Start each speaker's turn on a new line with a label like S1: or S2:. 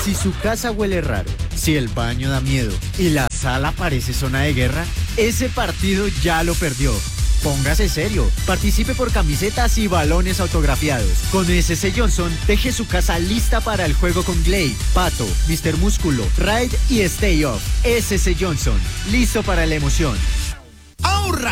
S1: Si su casa huele raro, si el baño da miedo y la sala parece zona de guerra, ese partido ya lo perdió. Póngase serio, participe por camisetas y balones autografiados. Con SC Johnson, deje su casa lista para el juego con Glade, Pato, Mr. Músculo, Ride y Stay Off. SC Johnson, listo para la emoción.
S2: ¡Ahorra!